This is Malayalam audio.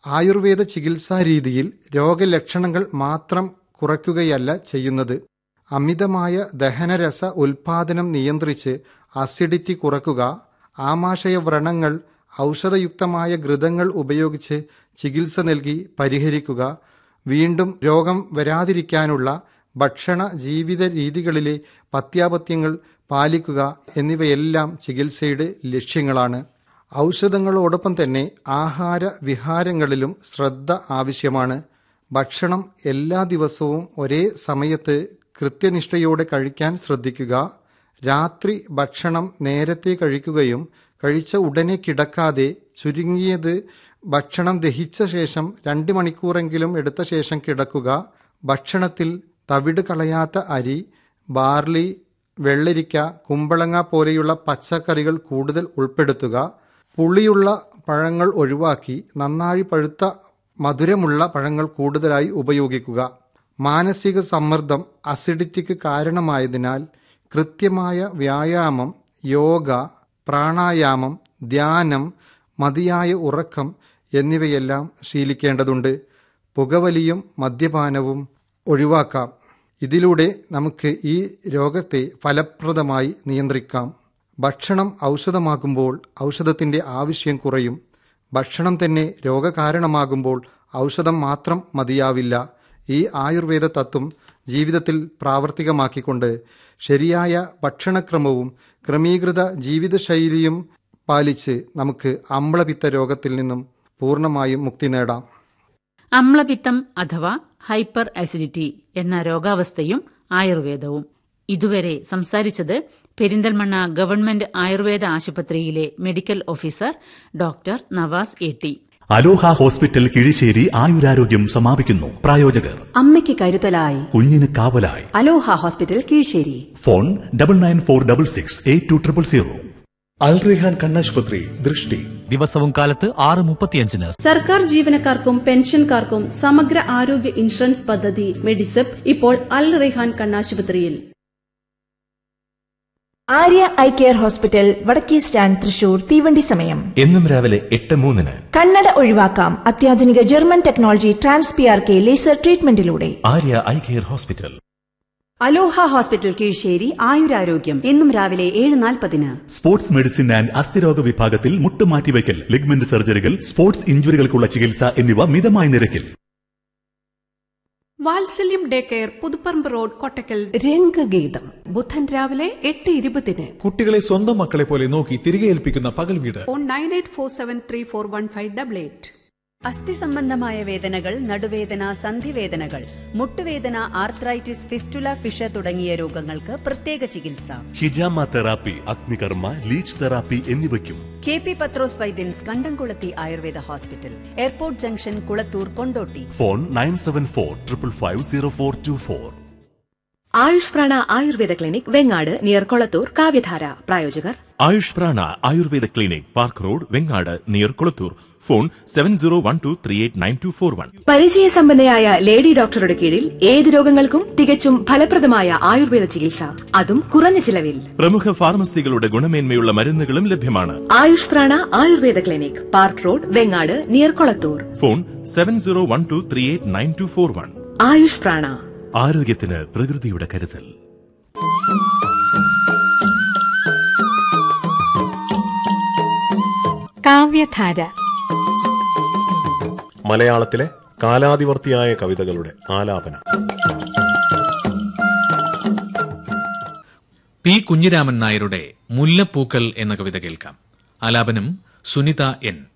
ആയുർവേദ ചികിത്സാ രീതിയിൽ രോഗലക്ഷണങ്ങൾ മാത്രം കുറയ്ക്കുകയല്ല ചെയ്യുന്നത്. അമിതമായ ദഹനരസ ഉൽപാദനം നിയന്ത്രിച്ച് അസിഡിറ്റി കുറയ്ക്കുക, ആമാശയ വ്രണങ്ങൾ ഔഷധയുക്തമായ ഘൃതങ്ങൾ ഉപയോഗിച്ച് ചികിത്സ നൽകി പരിഹരിക്കുക, വീണ്ടും രോഗം വരാതിരിക്കാനുള്ള ഭക്ഷണ ജീവിത രീതികളിലെ പഥ്യാപഥ്യങ്ങൾ പാലിക്കുക എന്നിവയെല്ലാം ചികിത്സയുടെ ലക്ഷ്യങ്ങളാണ്. ഔഷധങ്ങളോടൊപ്പം തന്നെ ആഹാര വിഹാരങ്ങളിലും ശ്രദ്ധ ആവശ്യമാണ്. ഭക്ഷണം എല്ലാ ദിവസവും ഒരേ സമയത്ത് കൃത്യനിഷ്ഠയോടെ കഴിക്കാൻ ശ്രദ്ധിക്കുക. രാത്രി ഭക്ഷണം നേരത്തെ കഴിക്കുകയും കഴിച്ച ഉടനെ കിടക്കാതെ ചുരുങ്ങിയത് ഭക്ഷണം ദഹിച്ച ശേഷം 2 മണിക്കൂറെങ്കിലും എടുത്ത ശേഷം കിടക്കുക. ഭക്ഷണത്തിൽ തവിട് കളയാത്ത അരി, ബാർലി, വെള്ളരിക്ക, കുമ്പളങ്ങ പോലെയുള്ള പച്ചക്കറികൾ കൂടുതൽ ഉൾപ്പെടുത്തുക. പുളിയുള്ള പഴങ്ങൾ ഒഴിവാക്കി നന്നായി പഴുത്ത മധുരമുള്ള പഴങ്ങൾ കൂടുതലായി ഉപയോഗിക്കുക. മാനസിക സമ്മർദ്ദം അസിഡിറ്റിക്ക് കാരണമായതിനാൽ കൃത്യമായ വ്യായാമം, യോഗ, പ്രാണായാമം, ധ്യാനം, മതിയായ ഉറക്കം എന്നിവയെല്ലാം ശീലിക്കേണ്ടതുണ്ട്. പുകവലിയും മദ്യപാനവും ഒഴിവാക്കാം. ഇതിലൂടെ നമുക്ക് ഈ രോഗത്തെ ഫലപ്രദമായി നിയന്ത്രിക്കാം. ഭക്ഷണം ഔഷധമാകുമ്പോൾ ഔഷധത്തിൻ്റെ ആവശ്യം കുറയും. ഭക്ഷണം തന്നെ രോഗകാരണമാകുമ്പോൾ ഔഷധം മാത്രം മതിയാവില്ല. ഈ ആയുർവേദ തത്വം ജീവിതത്തിൽ പ്രാവർത്തികമാക്കിക്കൊണ്ട് ശരിയായ ഭക്ഷണക്രമവും ക്രമീകൃത ജീവിതശൈലിയും പാലിച്ച് നമുക്ക് അമ്ലപിത്ത രോഗത്തിൽ നിന്നും പൂർണ്ണമായും മുക്തി നേടാം. അമ്ലപിത്തം അഥവാ ഹൈപ്പർ അസിഡിറ്റി എന്ന രോഗാവസ്ഥയും ആയുർവേദവും. ഇതുവരെ സംസാരിച്ചത് പെരിന്തൽമണ്ണ ഗവൺമെന്റ് ആയുർവേദ ആശുപത്രിയിലെ മെഡിക്കൽ ഓഫീസർ ഡോക്ടർ നവാസ് എ.ടി. അലോഹ ഹോസ്പിറ്റൽ കിഴിശ്ശേരി ആയുരാരോഗ്യം സമാപിക്കുന്നു. പ്രായോജകർ അമ്മയ്ക്ക് കരുതലായി, കുഞ്ഞിന് കാവലായി. അലോഹ ഹോസ്പിറ്റൽ കിഴിശ്ശേരി. ഫോൺ 9946682000. അൽ റെഹാൻ കണ്ണാശുപത്രി ദൃഷ്ടി ദിവസവും കാലത്ത് 6:35. സർക്കാർ ജീവനക്കാർക്കും പെൻഷൻകാർക്കും സമഗ്ര ആരോഗ്യ ഇൻഷുറൻസ് പദ്ധതി മെഡിസെപ്പ് ഇപ്പോൾ അൽ Rehan കണ്ണാശുപത്രിയിൽ. Arya eye care hospital, വടക്കേ സ്റ്റാൻഡ്, തൃശൂർ. തീവണ്ടി സമയം എന്നും രാവിലെ 8:03. കണ്ണട ഒഴിവാക്കാം അത്യാധുനിക German technology TransPRK laser ട്രീറ്റ്മെന്റിലൂടെ. Arya eye care hospital. അലോഹ ഹോസ്പിറ്റൽ കീഴ്ശ്ശേരി ആയുരാരോഗ്യം എന്നും രാവിലെ 7:40. സ്പോർട്സ് മെഡിസിൻ ആൻഡ് അസ്ഥിരോഗ വിഭാഗത്തിൽ മുട്ടുമാറ്റിവയ്ക്കൽ, ലിഗ്മെന്റ് സർജറികൾ, സ്പോർട്സ് ഇഞ്ചുറികൾക്കുള്ള ചികിത്സ എന്നിവ മിതമായ നിരക്കിൽ. വാത്സല്യം day care, Puthuparamba road, Kottakkal. രംഗഗീതം ബുധൻ രാവിലെ 8:20. കുട്ടികളെ സ്വന്തം മക്കളെ പോലെ നോക്കി തിരികെ ഏൽപ്പിക്കുന്ന പകൽ വീട്. ഫോൺ 9847341588. അസ്ഥി സംബന്ധമായ വേദനകൾ, നടുവേദന, സന്ധിവേദനകൾ, മുട്ടുവേദന, ആർത്രൈറ്റിസ്, ഫിസ്റ്റുല, ഫിഷ തുടങ്ങിയ രോഗങ്ങൾക്ക് പ്രത്യേക ചികിത്സ. ഹിജാമ തെറാപ്പി, അഗ്നികർമ്മ, ലീച്ച് തെറാപ്പി എന്നിവയ്ക്കും KP പത്രോസ് വൈദ്യൻസ്, കണ്ടംകുളത്തി Ayurveda hospital, airport junction, Kulathur, Kondotty. Phone 9745550424. Ayush പ്രാണ ആയുർവേദ ക്ലിനിക്, വെങ്ങാട്, നിയർ കൊളത്തൂർ. കാവ്യധാര പ്രായോജകർ ആയുഷ് പ്രാണ Ayurveda clinic, park road, Vengad, near Kolathur. Phone 7012389241. പരിചയസമ്പന്നയായ lady ഡോക്ടറുടെ കീഴിൽ ഏത് രോഗങ്ങൾക്കും തികച്ചും ഫലപ്രദമായ ആയുർവേദ ചികിത്സ, അതും കുറഞ്ഞ ചിലവിൽ. പ്രമുഖ ഫാർമസികളുടെ ഗുണമേന്മയുള്ള മരുന്നുകളും ലഭ്യമാണ്. ആയുഷ് പ്രാണ Ayurveda clinic, park road, Vengad, near Kolathur. Phone 7012389241. Ayush പ്രാണ, ആരോഗ്യത്തിന് പ്രകൃതിയുടെ കരുതൽ. കാവ്യധാര മലയാളത്തിലെ കാലാതിവർത്തിയായ കവിതകളുടെ ആലാപനം. പി. കുഞ്ഞിരാമൻ നായരുടെ മുല്ലപ്പൂക്കൾ എന്ന കവിത കേൾക്കാം. ആലാപനം സുനിത എൻ.